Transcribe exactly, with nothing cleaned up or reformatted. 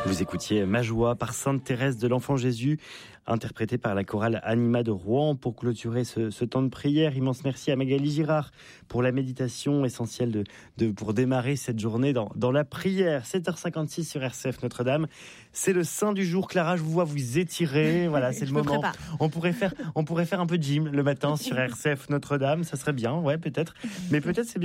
Vous écoutiez Ma joie par Sainte Thérèse de l'Enfant Jésus, interprétée par la chorale Anima de Rouen pour clôturer ce, ce temps de prière. Immense merci à Magali Girard pour la méditation essentielle de, de, pour démarrer cette journée dans, dans la prière. sept heures cinquante-six sur R C F Notre-Dame. C'est le saint du jour. Clara, je vous vois vous étirer. Voilà, c'est le moment. On pourrait faire, on pourrait faire un peu de gym le matin sur R C F Notre-Dame. Ça serait bien, ouais, peut-être. Mais peut-être c'est bien.